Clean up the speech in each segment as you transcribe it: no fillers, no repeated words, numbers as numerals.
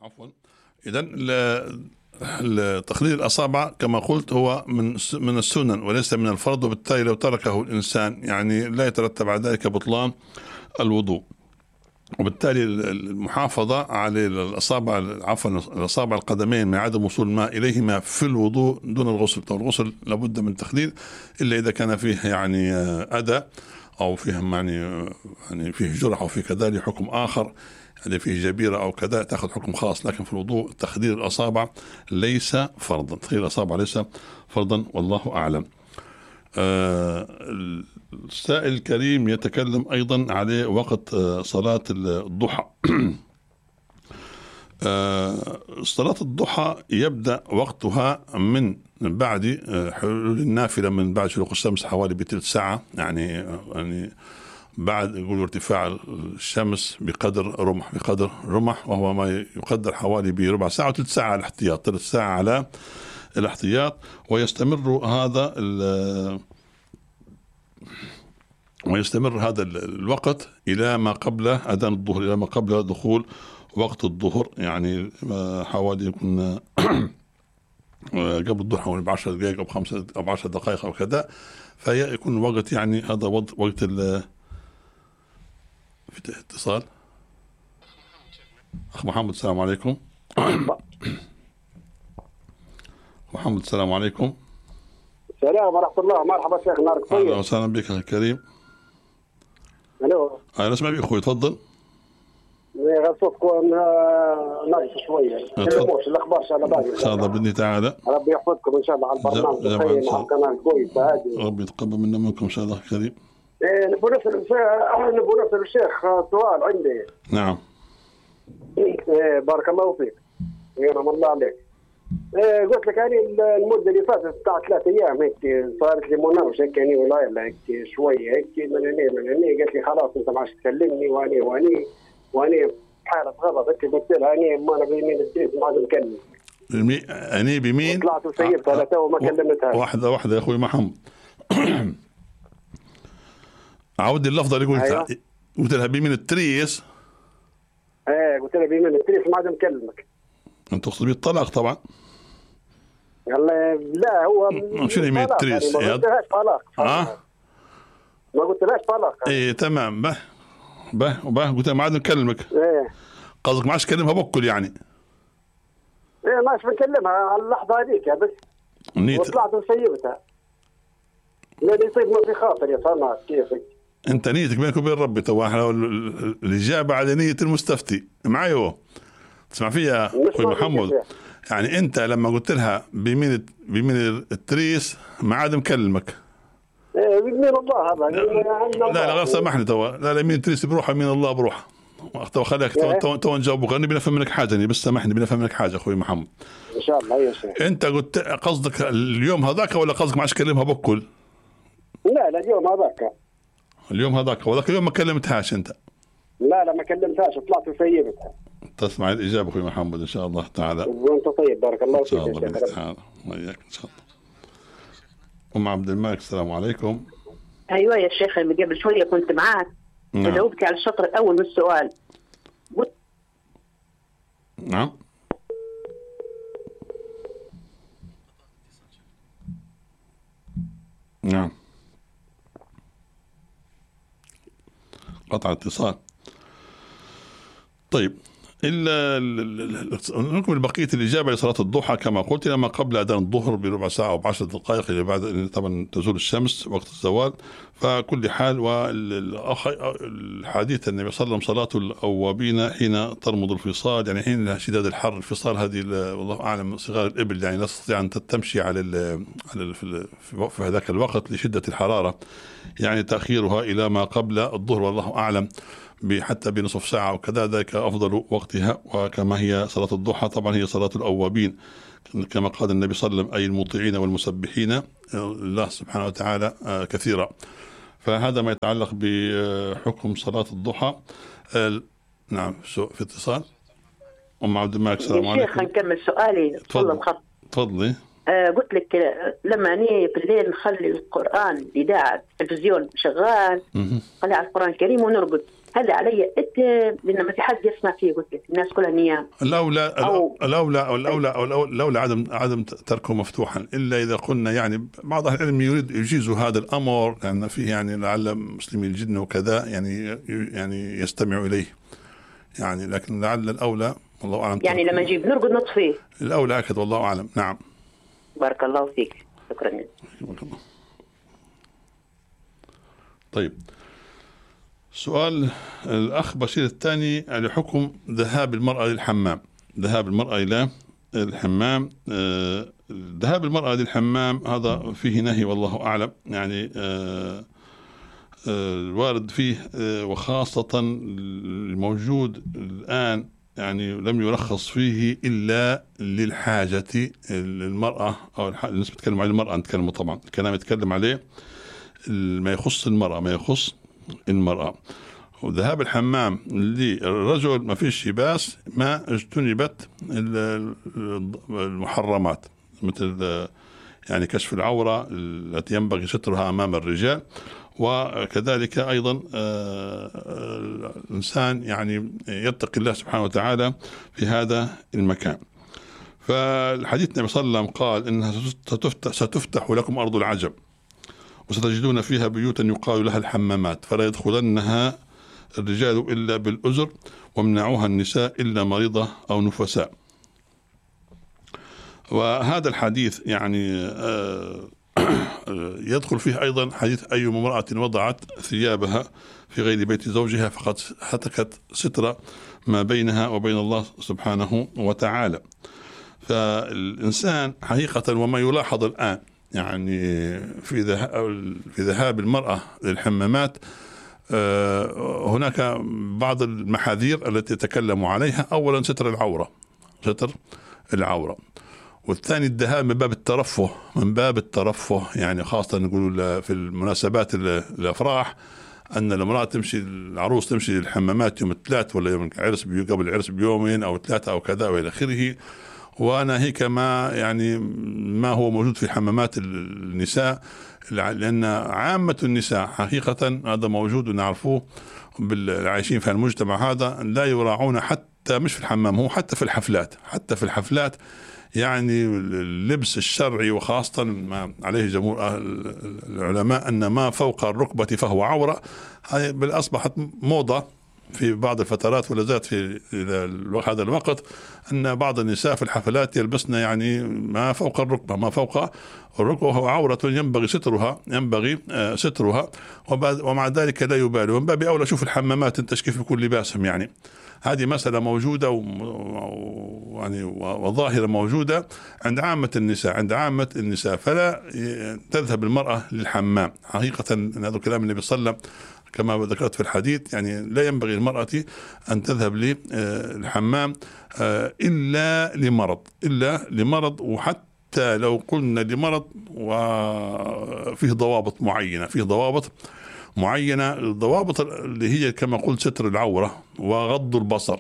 عفوا. تقليل الأصابع كما قلت هو من السنن وليس من الفرض، وبالتالي لو تركه الإنسان يعني لا يترتب على ذلك بطلان الوضوء. وبالتالي المحافظة على الأصابع القدمين من عدم وصول الماء إليهما في الوضوء دون الغسل. الغسل لابد من تخليل إلا إذا كان فيه يعني أذى أو فيه يعني فيه جرح أو فيه كذلك حكم آخر، يعني فيه جبيرة أو كذا تأخذ حكم خاص. لكن في الوضوء تخليل الأصابع ليس فرضا، تخليل الأصابع ليس فرضا والله أعلم. السائل الكريم يتكلم أيضا على وقت صلاة الضحى. صلاة الضحى يبدأ وقتها من بعد حلول النافلة، من بعد شروق الشمس حوالي بثلث ساعة، يعني بعد يقول ارتفاع الشمس بقدر رمح، وهو ما يقدر حوالي بربع ساعة وثلث ساعة على الاحتياط، ثلث ساعة على الاحتياط. ويستمر هذا الوقت إلى ما قبل أذان الظهر، إلى ما قبل دخول وقت الظهر، يعني حوالي يكون قبل الظهر حوالي ب10 دقائق أو 5 أو 10 دقائق أو كذا، فيكون وقت يعني هذا وقت في اتصال. أخ محمد السلام عليكم. محمد السلام عليكم. السلام ورحمة الله. مرحبا شيخ، نهارك طيب. أهلا وسهلا بك أخي الكريم. الو. أنا أسمع بك أخوي، تفضل. صوتكم ناقص شوية. الأخبار إن شاء الله باقي. إن شاء الله بإذن تعالى. ربي يحفظكم إن شاء الله على البرنامج الطيب مع القناة كويسة هذه. ربي يتقبل منا منكم إن شاء الله الكريم. نبغى نسأل الشيخ سؤال عندي. نعم. بارك الله فيك. ينعم الله عليك. قلت لك يعني المدة اللي فاتت بتاع 3 أيام هيك صارت لي مناوشة هيك يعني ولا هيك شوية هيك من هني قالت لي خلاص أنت ما عادش تكلمني وأني حالة غضب. قلت لها أني ما أنا بيمين الدريس ما عاد نكلم. أني بمين؟ طلعت وسيبتها لها وما كلمتها. واحدة يا أخوي محمد. عودي اللفظة اللي قلتها. أيوة. قلت لها بمين التريس. قلت لها بمين التريس ما عاد نكلمك. أنت تقصد بالطلاق طبعا. يلا لا هو شنو يمين التريس؟ ما قلتلهاش طلاق. ما قلتلهاش طلاق. إيه تمام. به قلت لها ما عاد نكلمك. قصدك ما عادش تكلمها بكل يعني. ما عادش بنكلمها على اللحظة هذيك بس. وطلعت وسيبتها. لا يصيب ما في خاطر يا صنعت كيفك. انت نيتك بينك وبين ربي تو. احنا الاجابه على نيه المستفتي معي هو. تسمع فيها اخوي محمد؟ يعني انت لما قلت لها بيمين التريس ما عاد مكلمك. بيمين الله هذا. لا غير سامحني تو. لا يمين التريس بروحها، يمين الله بروحها. تو خليك تو نجاوبك. انا بنفهم منك حاجه، بس سامحني بنفهم منك حاجه اخوي محمد. ان شاء الله يا شيخ. انت قلت قصدك اليوم هذاك ولا قصدك ما عادش تكلمها بكل؟ لا اليوم هذاك وذاك اليوم ما كلمتهاش انت؟ لا ما كلمتهاش، طلعت وسيبتها. تسمع الإجابة أخوي محمد إن شاء الله تعالى. وأنت طيب بارك الله فيك. إن شاء الله تعالى وإياك إن شاء الله. أم عبد الملك السلام عليكم. أيوة يا شيخ، قبل شوية كنت معاك وجاوبتي على الشطر الأول من السؤال. نعم. قطع اتصال. طيب نكمل بقية الإجابة لصلاة الضحى كما قلت لما قبل أذان الظهر بربع ساعة أو ب10 دقائق إلى بعد طبعا تزول الشمس وقت الزوال. فكل حال والحديث النبي صلى الله عليه وسلم صلاة الأوابين حين ترمض الفصال، يعني حين شداد الحر. الفصال هذه والله أعلم صغار الإبل، يعني لا تستطيع أن تمشي في هذاك الوقت لشدة الحرارة، يعني تأخيرها إلى ما قبل الظهر والله أعلم حتى بنصف ساعة وكذا، ذلك أفضل وقتها. وكما هي صلاة الضحى طبعا هي صلاة الأوابين كما قال النبي صلى الله عليه وسلم، أي المطيعين والمسبحين الله سبحانه وتعالى كثيرا. فهذا ما يتعلق بحكم صلاة الضحى. نعم في اتصال. أم عبد الملك السلام عليكم. شيخ نكمل سؤالي. تفضلي. قلت لك لما أني بالليل نخلي القرآن إذاعة التلفزيون شغال، خلي على القرآن الكريم ونرقد. هل علي لأن ما في حد يسمع فيه؟ قلت لك الناس كلها نيام. الأولى عدم تركه مفتوحا، إلا إذا قلنا يعني بعض أهل العلم يريد يجيز هذا الأمر لأن فيه يعني لعل مسلمي الجن وكذا يعني يستمع إليه يعني، لكن لعل الأولى والله أعلم يعني لما نجيب نرقد نطفيه الأولى هكذا والله أعلم. نعم. بارك الله فيك، شكرا. طيب، سؤال الأخ بشير الثاني على حكم ذهاب المرأة للحمام. ذهاب المرأة إلى الحمام، ذهاب المرأة للحمام هذا فيه نهي والله أعلم، يعني الوارد فيه وخاصة الموجود الآن يعني لم يرخص فيه إلا للحاجة المرأة، أو النسبة تتكلم عن المرأة، نتكلم طبعا الكلام يتكلم عليه ما يخص المرأة، ما يخص المرأة. وذهاب الحمام للرجل ما فيش باس ما اجتنبت المحرمات، مثل يعني كشف العورة التي ينبغي سترها أمام الرجال، وكذلك أيضا الإنسان يعني يتقي الله سبحانه وتعالى في هذا المكان. فالحديث النبي صلى الله عليه وسلم قال إنها ستفتح لكم أرض العجم وستجدون فيها بيوتا يقال لها الحمامات فلا يدخلنها الرجال إلا بالأزر ومنعوها النساء إلا مريضة أو نفساء. وهذا الحديث يعني يدخل فيه أيضا حديث أي امرأة وضعت ثيابها في غير بيت زوجها فقد هتكت ستر ما بينها وبين الله سبحانه وتعالى. فالإنسان حقيقة وما يلاحظ الآن يعني في ذهاب المرأة للحمامات هناك بعض المحاذير التي تكلموا عليها. أولا ستر العورة، والثاني الذهاب من باب الترفه، يعني خاصة نقول في المناسبات الأفراح أن المرأة تمشي، العروس تمشي للحمامات يوم الثلاث ولا يوم العرس قبل العرس بيومين أو ثلاثة أو كذا وإلى آخره. وأنا هيك ما هو موجود في حمامات النساء، لأن عامة النساء حقيقة هذا موجود ونعرفوه بالعايشين في المجتمع هذا لا يراعون حتى مش في الحمام، هو حتى في الحفلات يعني اللبس الشرعي، وخاصة ما عليه جمهور العلماء أن ما فوق الركبة فهو عورة. هذه بالأصبحت موضة في بعض الفترات ولا زالت في هذا الوقت أن بعض النساء في الحفلات يلبسن يعني ما فوق الركبة وهو عورة ينبغي سترها ومع ذلك لا يبالي. ومن باب أولى شوف الحمامات انت كيف يكون لباسهم، يعني هذه مسألة موجودة وظاهرة موجودة عند عامة النساء فلا تذهب المرأة للحمام. حقيقة هذا كلام النبي صلى الله عليه وسلم كما ذكرت في الحديث، يعني لا ينبغي المرأة أن تذهب للحمام إلا لمرض، وحتى لو قلنا لمرض وفيه ضوابط معينة، الضوابط اللي هي كما قلت ستر العورة وغض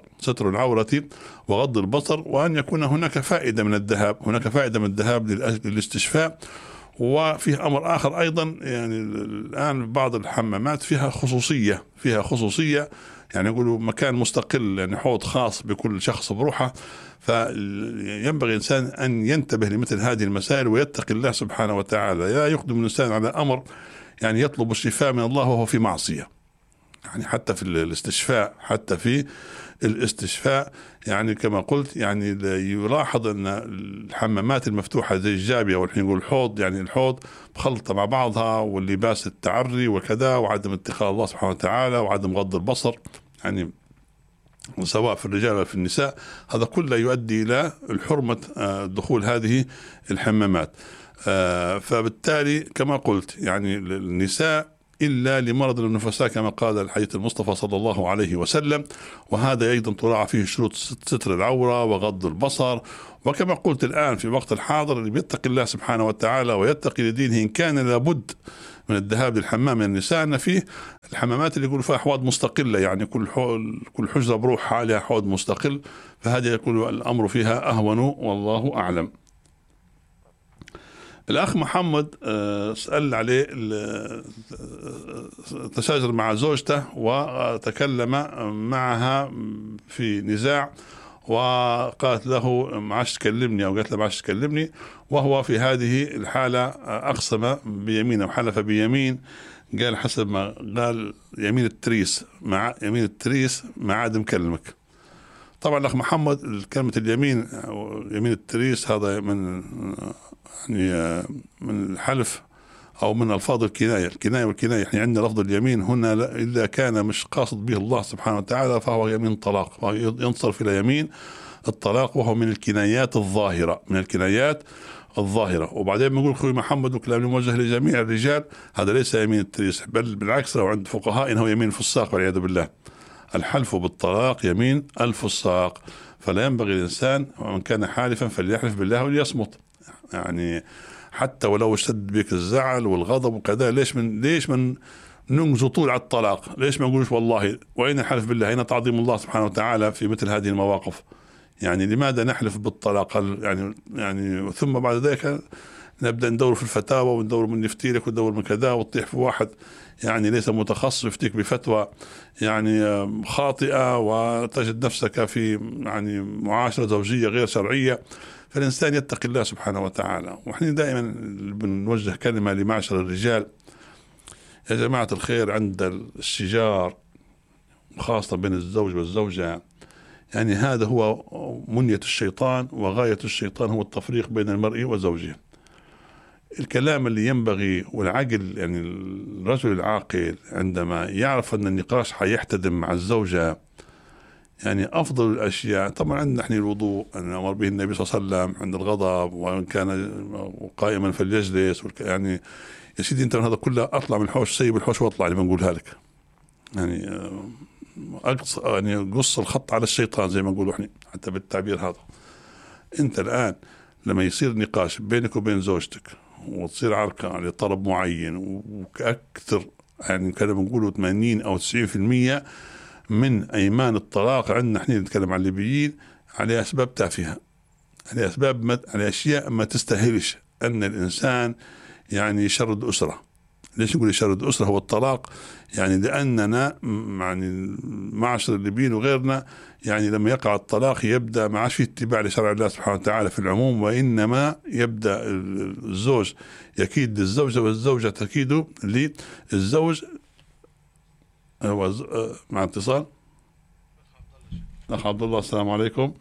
البصر، وأن يكون هناك فائدة من الذهاب للاستشفاء. وفيه أمر آخر أيضا، يعني الآن بعض الحمامات فيها خصوصية يعني يقولوا مكان مستقل، يعني حوض خاص بكل شخص بروحه. فينبغي الإنسان أن ينتبه لمثل هذه المسائل ويتقي الله سبحانه وتعالى. لا يقدم الإنسان على أمر يعني يطلب الشفاء من الله وهو في معصية، يعني حتى في الاستشفاء يعني كما قلت يعني يلاحظ أن الحمامات المفتوحة زي الجابية والحين نقول الحوض، يعني الحوض مخلطة مع بعضها، واللباس التعري وكذا، وعدم اتقاء الله سبحانه وتعالى، وعدم غض البصر يعني سواء في الرجال أو في النساء، هذا كله يؤدي إلى الحرمة دخول هذه الحمامات. فبالتالي كما قلت يعني النساء إلا لمرض النفساء كما قال الحديث المصطفى صلى الله عليه وسلم، وهذا أيضا تراعى فيه شروط ستر العورة وغض البصر. وكما قلت الآن في وقت الحاضر اللي بيتقي الله سبحانه وتعالى ويتقي لدينه إن كان لابد من الذهاب للحمام من النساء، أن فيه الحمامات اللي يقولوا فيها حوض مستقلة، يعني كل حجرة بروحها عليها حوض مستقل، فهذا يكون الأمر فيها أهون والله أعلم. الأخ محمد سأل عليه تشاجر مع زوجته وتكلم معها في نزاع، وقالت له ما عادش تكلمني، أو قالت له ما عادش تكلمني، وهو في هذه الحالة أقسم بيمينه وحلف بيمين، قال حسب ما قال يمين التريس، مع يمين التريس ما عاد مكلمك. طبعا الأخ محمد كلمة اليمين أو يمين التريس هذا من يعني من الحلف أو من ألفاظ الكناية والكناية. يعني عندنا لفظ اليمين هنا إذا كان مش قاصد به الله سبحانه وتعالى فهو يمين طلاق، فهو ينصرف إلى يمين الطلاق، وهو من الكنايات الظاهرة، من الكنايات الظاهرة. وبعدين بنقول أخوي محمد وكلام موجه لجميع الرجال، هذا ليس يمين التريس، بل بالعكس لو عند فقهاء إنه يمين الفساق والعياذ بالله. الحلف بالطلاق يمين الفساق، فلا ينبغي الإنسان ومن كان حالفا فليحلف بالله وليصمت. يعني حتى ولو اشتد بك الزعل والغضب وكذا، ليش من ننجز طول على الطلاق؟ ليش ما نقولش والله وأين الحلف بالله؟ أين تعظيم الله سبحانه وتعالى في مثل هذه المواقف؟ يعني لماذا نحلف بالطلاق؟ يعني ثم بعد ذلك نبدأ ندور في الفتاوى وندور من يفتيلك وندور من كذا، وتطيح في واحد يعني ليس متخصص يفتيك بفتوى يعني خاطئة، وتجد نفسك في يعني معاشرة زوجية غير شرعية. فالإنسان يتقي الله سبحانه وتعالى. ونحن دائما بنوجه كلمة لمعشر الرجال: يا جماعة الخير، عند الشجار خاصة بين الزوج والزوجة، يعني هذا هو منية الشيطان، وغاية الشيطان هو التفريق بين المرء وزوجه. الكلام اللي ينبغي والعقل، يعني الرجل العاقل عندما يعرف أن النقاش حيحتدم مع الزوجة، يعني أفضل الأشياء طبعا عندنا نحن الوضوء أن أمر به النبي صلى الله عليه وسلم عند الغضب، وإن كان قائما فليجلس، يعني يا سيدي أنت من هذا كله أطلع من الحوش، سيب الحوش واطلع اللي بنقولها لك. يعني يعني قص الخط على الشيطان زي ما نقولوا احنا حتى بالتعبير هذا. أنت الآن لما يصير نقاش بينك وبين زوجتك وتصير عركة على طلب معين، وأكثر يعني كنا بنقولوا 80 أو 90% من أيمان الطلاق عندنا احنا نتكلم عن الليبيين على أسباب تافهة، على أسباب على أشياء ما تستاهلش أن الإنسان يعني يشرد أسرة. ليش نقول يشرد أسرة هو الطلاق؟ يعني لأننا يعني معشر الليبيين وغيرنا، يعني لما يقع الطلاق يبدأ ما عادش في اتباع لشرع الله سبحانه وتعالى في العموم، وإنما يبدأ الزوج يكيد للزوجة والزوجة تكيد للزوج. مع اتصال أخ عبد الله، السلام عليكم.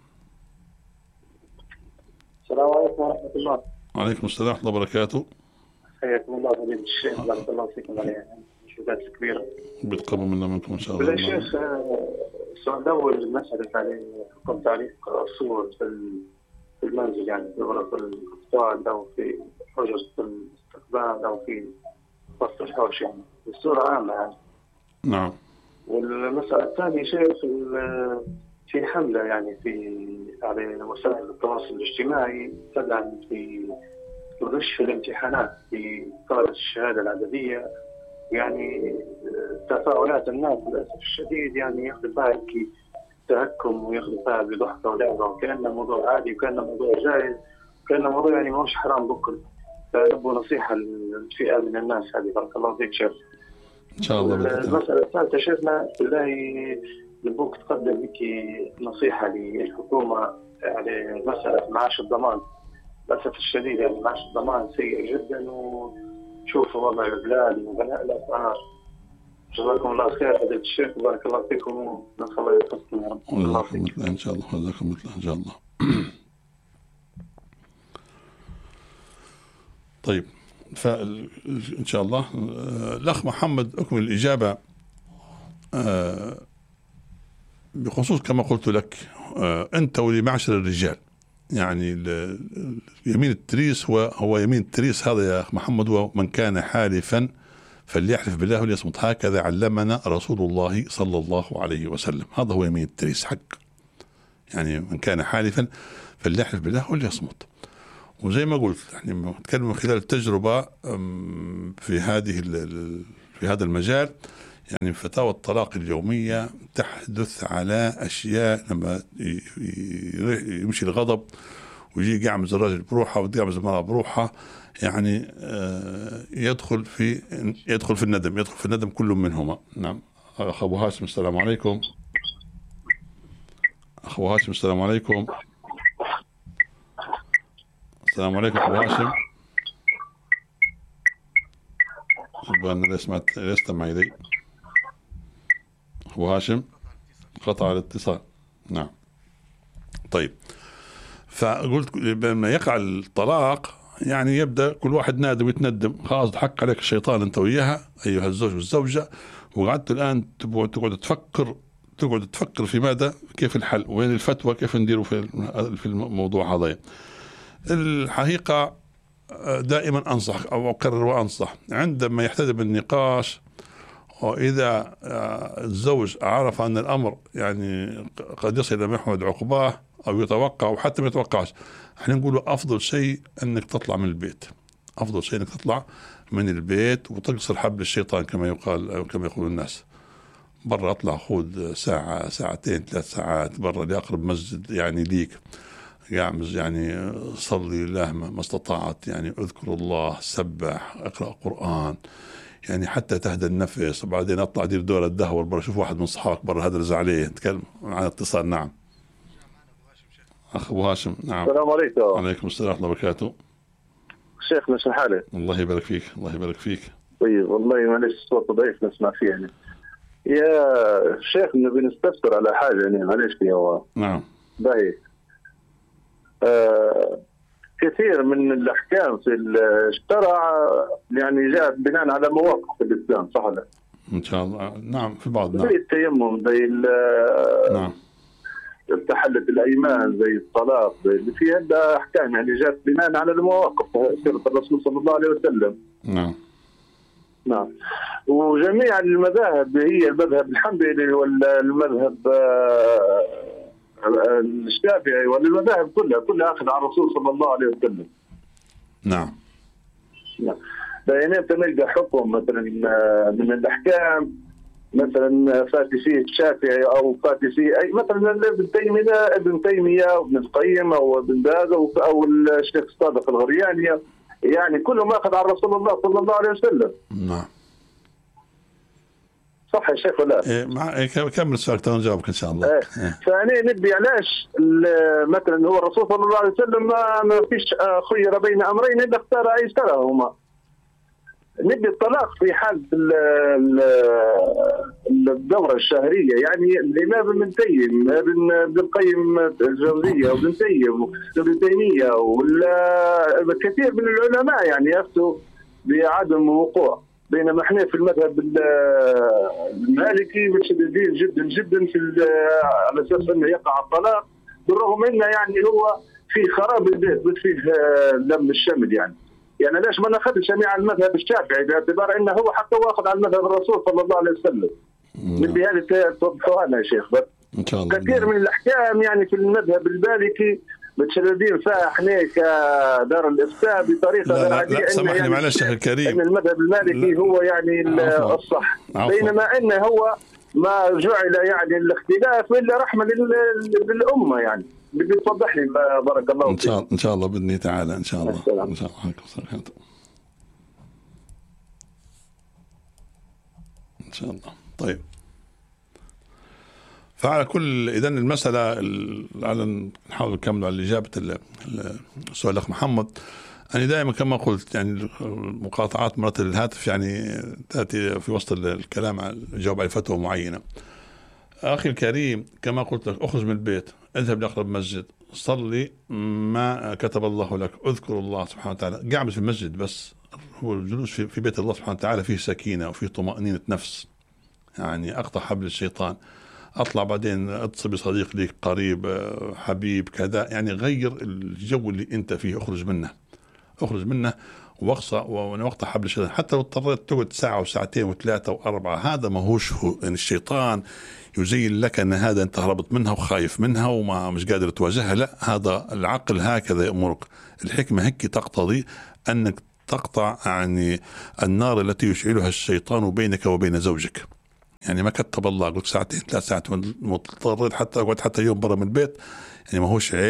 السلام عليكم ورحمة الله. وعليكم السلام ورحمة الله وبركاته. حياكم الله فضيلة الشيخ، بارك الله فيكم على مجهودات كبيرة. بيتقبل منا منكم إن شاء الله. بالله الشيخ، السؤال الأول مسألة عليه حكم تعليق الصور في المنزل، يعني في غرف الأطفال أو في حجرة الاستقبال أو في وسط الحوش، يعني بصورة عامة يعني. نعم. والمسألة الثانية شيخ، في حملة يعني على وسائل التواصل الاجتماعي طبعا في الغش في الامتحانات في طلبة الشهادة العددية، يعني تفاعلات الناس للأسف الشديد يعني ياخذ فيها تهكم وياخذ فيها بضحكة ولعبة، وكأنه موضوع عادي وكأنه موضوع جائز، وكأنه موضوع يعني ماهوش حرام بكل. فنبغى نصيحة للفئة من الناس هذه. بارك الله فيك شيخ. إن شاء الله. المسألة الثالثة شيخنا بالله نبغوك تقدم لك نصيحة للحكومة على مسألة معاش الضمان. للأسف الشديد يعني معاش الضمان سيء جدا، وشوفوا وضع البلاد وغلاء الأسعار. جزاكم الله خير فضيلة الشيخ، وبارك الله فيكم، ونسأل الله يحفظكم يا رب. الله فيك إن شاء الله. جزاكم الله إن شاء الله. طيب، فإن شاء الله الأخ محمد أكمل الإجابة بخصوص كما قلت لك أنت ولمعشر الرجال، يعني يمين التريس هو يمين التريس هذا يا أخ محمد، ومن كان حالفا فليحلف بالله وليصمت، هكذا علمنا رسول الله صلى الله عليه وسلم. هذا هو يمين التريس حق، يعني من كان حالفا فليحلف بالله وليصمت. وزي ما قلت يعني نتكلم من خلال التجربة في هذا المجال، يعني فتاوى الطلاق اليومية تحدث على أشياء لما يمشي الغضب ويجي يعمز الرجل بروحه ويعمز المرأة بروحها، يعني يدخل في الندم كل منهما. نعم. أخ أبو هاشم السلام عليكم. أخو هاشم السلام عليكم. السلام عليكم أبو هاشم. أنا لست معي لي أبو هاشم، قطع الاتصال. نعم. طيب، فقلت لما يقع الطلاق يعني يبدأ كل واحد نادم ويتندم، خلاص حق عليك الشيطان أنت وياها أيها الزوج والزوجة، وقعدت الآن تقعد تفكر في ماذا، كيف الحل، وين الفتوى، كيف نديروا في الموضوع هذا. الحقيقة دائما أنصح أو أكرر وأنصح عندما يحتدم النقاش، وإذا الزوج عرف أن الأمر يعني قد يصل إلى محمد عقباه أو يتوقع أو حتى ما يتوقعش، احنا نقول أفضل شيء أنك تطلع من البيت. أفضل شيء أنك تطلع من البيت وتقصر حبل الشيطان كما يقول الناس. برا أطلع خذ ساعة، ساعتين، 3 ساعات برا لأقرب مسجد يعني ليك، يعمز يعني صلي الله ما استطعت، يعني اذكر الله، سبح، اقرأ قرآن، يعني حتى تهدى النفس. وبعدين أطلع دير دورة الدهور برا، شوف واحد من صحابك برا هدرز عليه، نتكلم عن اتصال. نعم أخ أبو هاشم. نعم. السلام عليكم. عليكم السلام ورحمة الله وبركاته. شيخنا شو حالك؟ الله يبارك فيك. الله يبارك فيك. طيب والله معلش الصوت ضعيف نسمع فيه يعني. يا شيخ نبي نستفسر على حاجة يعني معلش يا. نعم. باهي. كثير من الأحكام في الشرع يعني جاءت بناء على مواقف في الإسلام، صح ولا؟ إن شاء الله. نعم في بعض. نعم. زي التيمم، زي نعم. تحلت الأيمان، زي الطلاق، زي اللي في هذا أحكام يعني جاءت بناء على المواقف سيرة الرسول صلى الله عليه وسلم. نعم. نعم. وجميع المذاهب هي المذهب الحنبلي ولا المذهب الشافعي ولا المذاهب كلها أخذ على الرسول صلى الله عليه وسلم. نعم. نعم. يعني أنت نلقى حكم مثلا من الأحكام مثلا فاتي فيه الشافعي أو فاتي فيه أي مثلا ابن تيمية وابن القيم أو ابن باز أو الشيخ الصادق الغرياني، يعني كلهم أخذ على رسول الله صلى الله عليه وسلم. نعم. صح يا شيخ ولا؟ كمل السؤال نجاوبك إن شاء الله. فأنا نبي علاش مثلا هو الرسول صلى الله عليه وسلم ما فيش خير بين أمرين إلا اختار أيسرهما. نبي الطلاق في حال الدورة الشهرية، يعني الإمام ابن القيم الجوزية وابن تيمية والكثير من العلماء يعني يفتوا بعدم وقوع، بينما احنا في المذهب المالكي متشددين جدا جدا على اساس انه يقع الطلاق، بالرغم انه يعني هو في خراب البيت بس فيه لم الشمل يعني ليش ما ناخذش جميع المذهب الشافعي باعتبار انه هو حتى واخذ على المذهب الرسول صلى الله عليه وسلم. نبي هذه توضحوها لنا يا شيخ. بس ان شاء الله. كثير من الاحكام يعني في المذهب المالكي متشددين فيها احنا كدار الافتاء بطريقه غير عاديه. لا سامحني يعني معلش يا الكريم، ان المذهب المالكي هو يعني الصح، بينما انه هو ما جعل يعني الاختلاف الا رحمه للامه يعني. بدي توضح لي بارك الله فيك. ان شاء الله باذن تعالى. ان شاء الله. السلام. ان شاء الله. ان شاء الله. طيب، فعلى كل إذن المسألة على نحاول نكمل على إجابة السؤال الأخ محمد. أنا دائما كما قلت يعني مقاطعات مرات الهاتف يعني تأتي في وسط الكلام جواب على فتوى معينة. أخي الكريم كما قلت لك، أخرج من البيت، اذهب لأقرب مسجد، صلي ما كتب الله لك، اذكر الله سبحانه وتعالى. قاعد في المسجد بس، هو الجلوس في بيت الله سبحانه وتعالى فيه سكينة وفيه طمأنينة نفس، يعني أقطع حبل الشيطان. أطلع بعدين أتصل بصديق ليك قريب حبيب كذا، يعني غير الجو اللي أنت فيه، أخرج منه وقت حبل الشيطان. حتى لو اضطريت تقعد ساعة وساعتين و3 و4، هذا ما هوش يعني الشيطان يزين لك أن هذا أنت هربت منها وخايف منها وما مش قادر تواجهها. لا، هذا العقل هكذا يأمرك. الحكمة هيك تقتضي أنك تقطع يعني النار التي يشعلها الشيطان بينك وبين زوجك. يعني ما كتب الله قلت ساعتين 3 ساعات، مضطريت حتى أقعد حتى يوم برا من البيت، يعني ما هوش عيب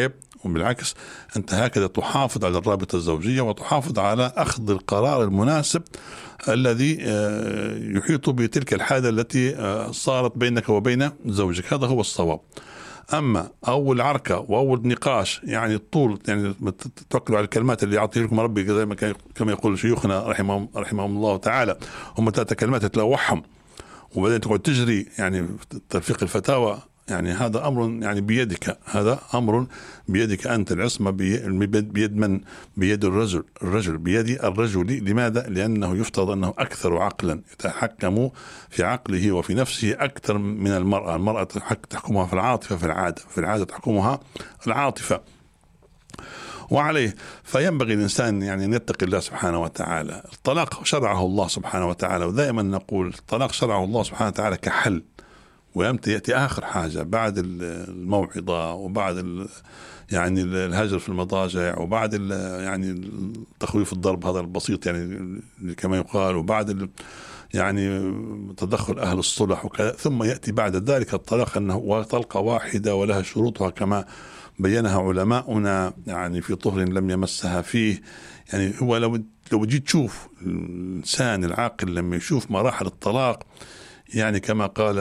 وبالعكس أنت هكذا تحافظ على الرابطة الزوجية وتحافظ على أخذ القرار المناسب الذي يحيط بتلك الحالة التي صارت بينك وبين زوجك. هذا هو الصواب. أما أول عركة وأول نقاش يعني طول يعني توكلوا على الكلمات اللي يعطيه لكم ربي زي ما كما يقول شيوخنا رحمهم الله تعالى، هم 3 كلمات تلوحهم وبعدين تقعد تجري يعني تلفيق الفتاوى. يعني هذا أمر يعني بيدك، هذا أمر بيدك أنت. العصمة بيد من؟ بيد الرجل بيد الرجل. لماذا؟ لأنه يفترض أنه أكثر عقلا، يتحكم في عقله وفي نفسه أكثر من المرأة. المرأة تحكمها في العاطفة، في العادة تحكمها العاطفة. وعليه فينبغي الإنسان يعني أن يتقي الله سبحانه وتعالى. الطلاق شرعه الله سبحانه وتعالى، ودائما نقول الطلاق شرعه الله سبحانه وتعالى كحل، ويمتى يأتي آخر حاجة بعد الموعظة وبعد يعني الهجر في المضاجع وبعد يعني تخويف الضرب هذا البسيط يعني كما يقال، وبعد يعني تدخل أهل الصلح وكذا، ثم يأتي بعد ذلك الطلاق أنه طلقة واحدة ولها شروطها كما بينها علماؤنا يعني في طهر لم يمسها فيه. يعني هو لو جيت تشوف الإنسان العاقل لما يشوف مراحل الطلاق، يعني كما قال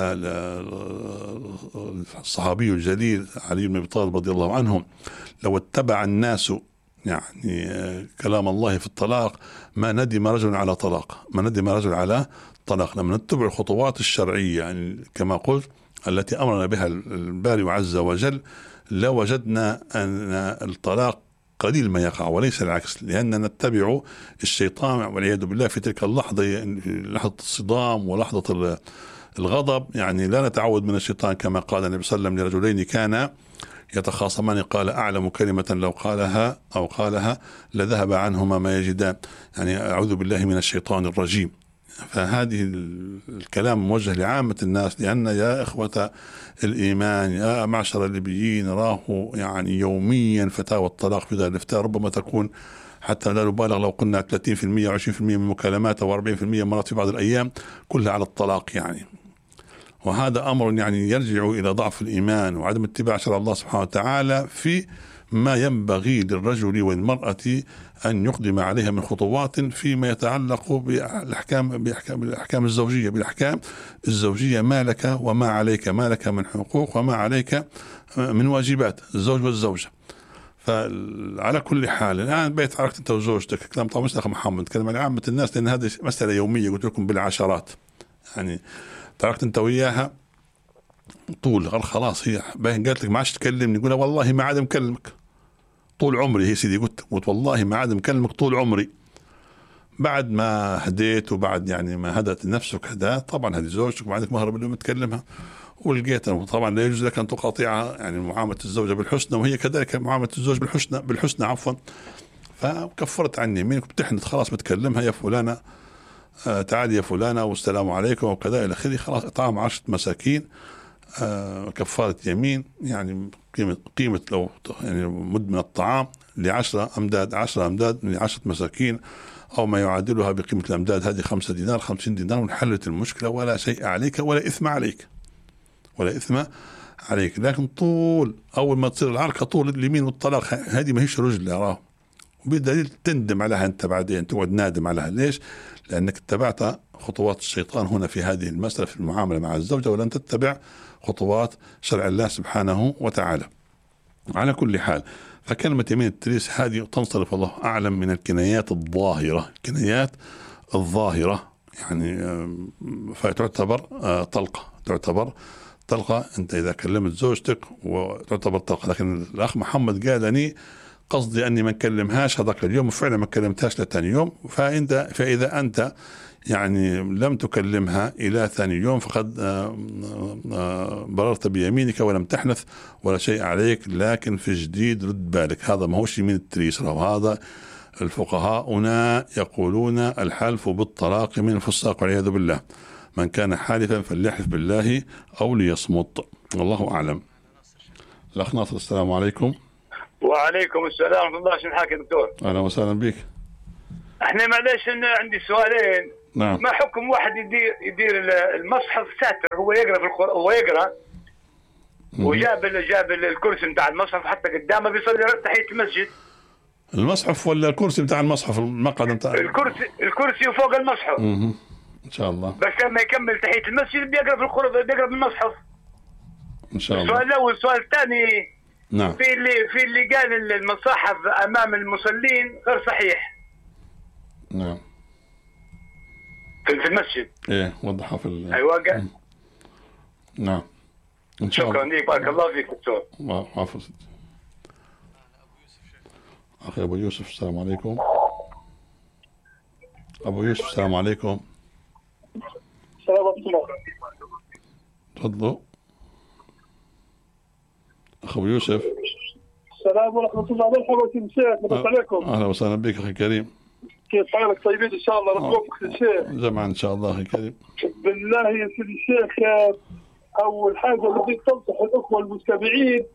الصحابي الجليل علي بن أبي طالب رضي الله عنه: لو اتبع الناس يعني كلام الله في الطلاق ما ندم رجل على طلاق، ما ندم رجل على طلاق. لما نتبع الخطوات الشرعية يعني كما قلت التي أمرنا بها الباري عز وجل، لوجدنا أن الطلاق قليل ما يقع وليس العكس، لأننا نتبع الشيطان والعياذ بالله في تلك اللحظة، يعني في لحظة الصدام ولحظة الغضب. يعني لا نتعود من الشيطان كما قال النبي صلى الله عليه وسلم لرجلين كانا يتخاصمان قال: أعلم كلمة لو قالها أو قالها لذهب عنهما ما يجدان. يعني أعوذ بالله من الشيطان الرجيم. فهذه الكلام موجه لعامة الناس، لأن يا إخوة الإيمان يا معشر الليبيين راه يعني يوميا فتاوى الطلاق في ذا الإفتاء ربما تكون حتى لا نبالغ لو قلنا 30% و 20% من مكالمات و 40% مرات في بعض الأيام كلها على الطلاق يعني. وهذا أمر يعني يرجع إلى ضعف الإيمان وعدم اتباع شرع الله سبحانه وتعالى في ما ينبغي للرجل والمرأة أن يقدم عليها من خطوات فيما يتعلق بالأحكام الزوجية، بالأحكام الزوجية، ما لك وما عليك، ما لك من حقوق وما عليك من واجبات الزوج والزوجة. فعلى كل حال الآن بيت عركت أنت وزوجتك، كلام طبعا مش أخ محمد، كلام عن عامة الناس، لأن هذه مسألة يومية قلت لكم بالعشرات. يعني تعركت أنت وياها طول خلاص، هي قالت لك ما عادش تكلمني، يقول والله ما عاد مكلمك طول عمري. هي سيدي قلت والله ما عاد مكلمك طول عمري. بعد ما هديت وبعد يعني ما هدت نفسك هدا، طبعا هذه زوجتك وعندك مهرب اللي تكلمها ولقيتها، طبعا لا يجوز لك أن تقاطعها. يعني معاملة الزوجة بالحسنى وهي كذلك معاملة الزوج بالحسنى عفوا. فكفرت عني يمينك بتحنت خلاص بتكلمها: يا فلانة تعالي يا فلانة والسلام عليكم وكذا إلى آخره. خلاص إطعام 10 مساكين، كفارة يمين، يعني قيمة لو يعني مد من الطعام ل10 أمداد، 10 أمداد ل10 مساكين أو ما يعادلها بقيمة الأمداد، هذه 5 دينار 50 دينار، وانحلت المشكلة ولا شيء عليك ولا إثم عليك، ولا إثم عليك. لكن طول أول ما تصير العركة طول اليمين والطلاق، هذه ما هيش رجل يراه، وبالدليل تندم عليها أنت بعدين، تقعد نادم عليها. ليش؟ لأنك اتبعت خطوات الشيطان هنا في هذه المسألة في المعاملة مع الزوجة، ولن تتبع خطوات شرع الله سبحانه وتعالى. على كل حال فكلمة يمين التريس هذه تنصرف الله أعلم من الكنايات الظاهرة، الكنايات الظاهرة يعني، فتعتبر طلقة، تعتبر طلقة أنت إذا كلمت زوجتك وتعتبر طلقة. لكن الأخ محمد قال أني قصدي أني ما نكلمهاش هذاك اليوم، وفعلا ما كلمتهاش لثاني يوم. فإذا أنت يعني لم تكلمها إلى ثاني يوم فقد بررت بيمينك ولم تحنث ولا شيء عليك. لكن في جديد رد بالك، هذا ما هوش يمين التريس، وهذا الفقهاء يقولون الحلف بالطلاق من الفساق والعياذ بالله. من كان حالفا فليحلف بالله أو ليصمت، والله أعلم. الأخ ناصر السلام عليكم. وعليكم السلام ورحمة الله. شو الحال يا دكتور؟ أهلا وسهلا بك. احنا معلش عندي سؤالين. نعم. ما حكم واحد يدير المصحف ساتر، هو يقرأ في القرآن، هو يقرأ وجاب الكرسي بتاع المصحف حتى قدامه بيصلي تحية المسجد. المصحف ولا الكرسي بتاع المصحف، المقعد بتاع الكرسي وفوق المصحف. ان شاء الله. بس لما يكمل تحية المسجد بيقرا في القرآن، بيقرا بالمصحف ان شاء الله. السؤال الأول. السؤال الثاني، نعم، في اللي قال المصاحف أمام المصلين غير صحيح. نعم، في المسجد. ايه وضحها في ايوه نعم ان شاء الله. شكرا لك، بارك الله فيك دكتور. الله حافظ. اخي ابو يوسف السلام عليكم. ابو يوسف السلام عليكم. السلام عليكم. تفضلوا اخ ابو يوسف. السلام ورحمة الله. مرحبا سيدي الشيخ، مرحبا عليكم. اهلا وسهلا بك اخي كريم. كيف حالك؟ طيبين ان شاء الله. ربي يوفقك الشيخ. جمعا ان شاء الله اخي كريم. بالله يا سيدي الشيخ، اول حاجه بدي تنصح الاخوه المستمعين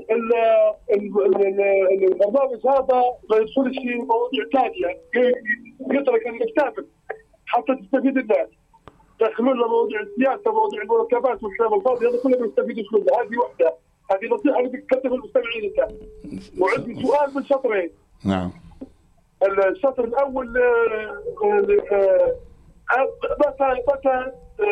البرنامج هذا ما يدخلش في مواضيع ثانيه، يترك الكتاب حتى تستفيد الناس. دخلوا لنا مواضيع السياسه، مواضيع المركبات والكلام الفاضي هذا كله ما يستفيدوش منه. هذه وحده، هذه نصيحه بدك تكتبها المستمعين انت. وعندي سؤال من شطرين. نعم. الشطر الاول، متى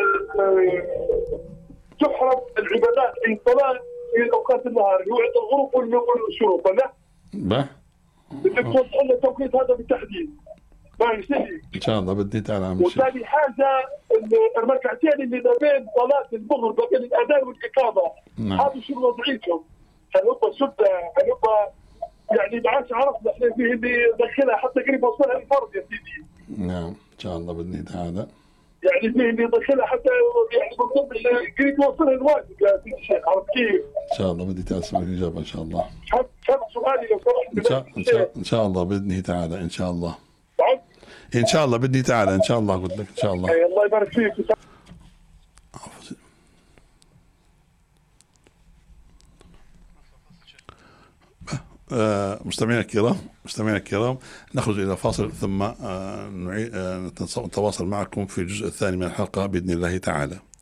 تحرم العبادات في الصلاه في اوقات النهار، اللي هو عند الغروب والشروق، ولا؟ بدك توضح لنا التوقيت هذا بالتحديد. ما سيدي ان شاء الله بدي تعالى عم الشيخ. وثاني حاجه، الركعتين اللي ما بين صلاه الظهر، ما بين الاذان والاقامه، هذا شو وضعيتهم؟ هل هم سنه؟ هل هم يعني ما عادش عرفنا احنا فيه اللي دخلها حتى قريب يوصلها الفرض يا سيدي. نعم ان شاء الله باذن تعالى. يعني فيه اللي يدخلها حتى يعني بالضبط قريب يوصلها الواجب يا سيدي الشيخ، عرفت كيف؟ ان شاء الله بدي تسمع الاجابه ان شاء الله. كم سؤالي لو سمحت؟ ان شاء الله باذن تعالى ان شاء الله. ان شاء الله باذن تعالى ان شاء الله قلت لك ان شاء الله. اي الله يبارك فيك. مستمعينا الكرام نخرج إلى فاصل ثم نتواصل معكم في الجزء الثاني من الحلقة بإذن الله تعالى.